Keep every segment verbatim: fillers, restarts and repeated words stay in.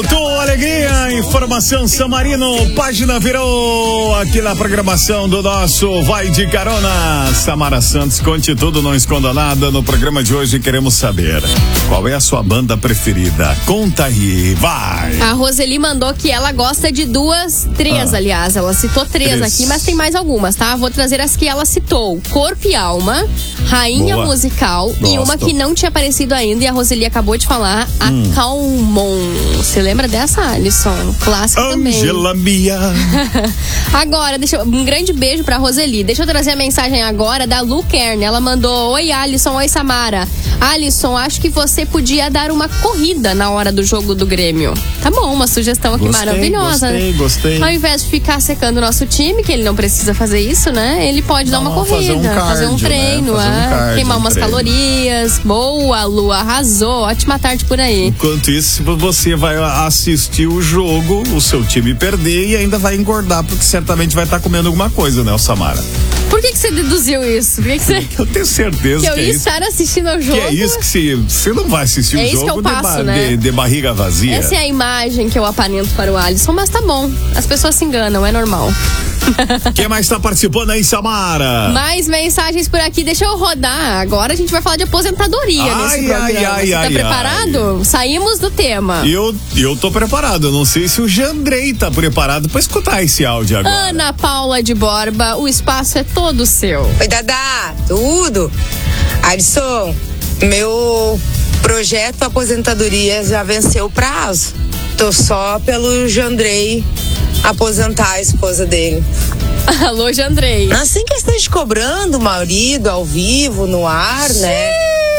Voltou, alegria, informação Samarino, página virou aqui na programação do nosso Vai de Carona. Samara Santos, conte tudo, não esconda nada. No programa de hoje queremos saber qual é a sua banda preferida. Conta aí, vai. A Roseli mandou que ela gosta de duas, três ah. aliás, ela citou três, três aqui, mas tem mais algumas, tá? Vou trazer as que ela citou: Corpo e Alma, Rainha Boa. Musical. Gosto. E uma que não tinha aparecido ainda e a Roseli acabou de falar, a hum. Calmon. Você lembra dessa, Alisson? Clássica também. Angela Mia. Agora, deixa eu, um grande beijo pra Roseli. Deixa eu trazer a mensagem agora da Lu Kern. Ela mandou: oi, Alisson, oi, Samara. Alisson, acho que você podia dar uma corrida na hora do jogo do Grêmio. Tá bom, uma sugestão aqui gostei, maravilhosa. Gostei, gostei. Ao invés de ficar secando o nosso time, que ele não precisa fazer isso, né? Ele pode não, dar uma corrida, fazer um, cardio, fazer um treino, né? fazer um cardio, queimar um umas treino. calorias. Boa, Lu, arrasou. Ótima tarde por aí. Enquanto isso, você vai assistir o jogo, o seu time perder e ainda vai engordar, porque certamente vai estar comendo alguma coisa, né, Samara? Por que, que você deduziu isso? Por que que você... Eu tenho certeza que eu que ia é isso. estar assistindo ao jogo. Que é isso que você, você não vai assistir é o jogo que eu passo, de, ba, né? de, de barriga vazia. Essa é a imagem que eu aparento para o Alisson, mas tá bom. As pessoas se enganam, é normal. Quem mais tá participando aí, Samara? Mais mensagens por aqui, deixa eu rodar. Agora a gente vai falar de aposentadoria ai, nesse programa. Ai, ai, Você tá ai, preparado? Ai. Saímos do tema. Eu, eu tô preparado, eu não sei se o Jandrei tá preparado pra escutar esse áudio agora. Ana Paula de Borba, o espaço é todo seu. Oi, Dadá, tudo? Alisson, meu projeto aposentadoria já venceu o prazo. Tô só pelo Jandrei aposentar a esposa dele. Alô, Jandrei. Assim que esteja cobrando o marido ao vivo, no ar, Sim. né?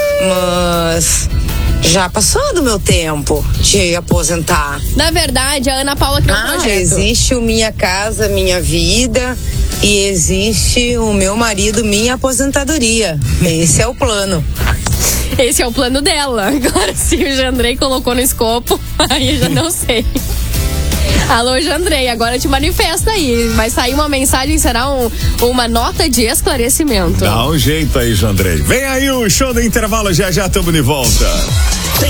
Mas já passou do meu tempo de aposentar. Na verdade, a Ana Paula criou um ah, projeto. Existe o Minha Casa, Minha Vida e existe o Meu Marido, Minha Aposentadoria. Esse é o plano. Esse é o plano dela. Agora, se o Jandrei colocou no escopo, aí eu já não sei. Alô, Jandrei, agora te manifesta aí. Vai sair uma mensagem, será um, uma nota de esclarecimento. Dá um jeito aí, Jandrei. Vem aí o show do intervalo, já já estamos de volta.